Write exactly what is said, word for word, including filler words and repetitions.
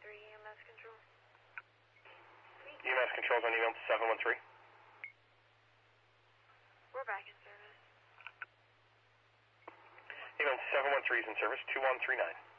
three E M S control. E M S control's on email to seven one three. We're back in service. Email seven one three is in service, two one three nine.